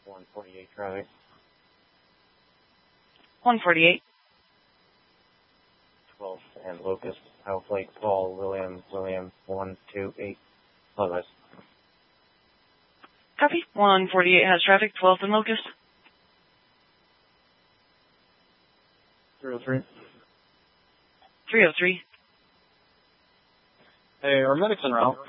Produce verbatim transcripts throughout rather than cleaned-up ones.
one forty-eight traffic. one forty-eight. twelfth and Locust. House Lake, Paul, William, William, one two eight. Otherwise. Copy. one forty-eight has traffic, twelfth and Locust. three oh three. three oh three. Hey, are medics en route?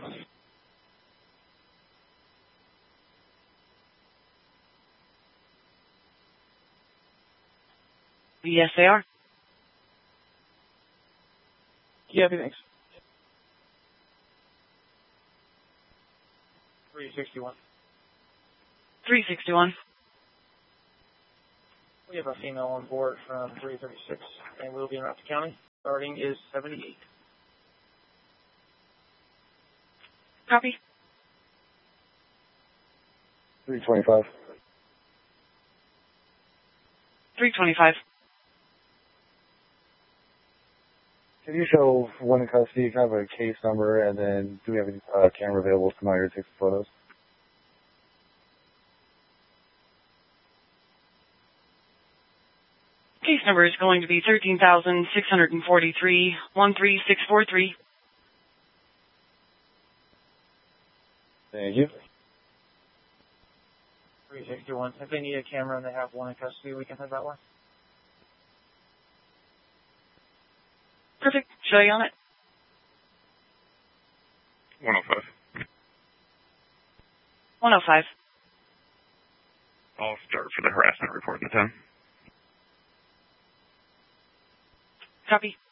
Yes, they are. Yeah, thanks. three sixty-one. three sixty-one. We have a female on board from three thirty-six, and we'll be in route to county. Starting is seventy-eight. Copy. three twenty-five. three twenty-five. Can you show one in custody, kind of a case number, and then do we have any uh, camera available to come out here to take some photos? Case number is going to be thirteen thousand six hundred forty-three, one three six four three. Thank you. three sixty-one. If they need a camera and they have one in custody, we can head that way. Perfect. Show you on it. one oh five. one oh five. I'll start for the harassment report in the ten. Copy.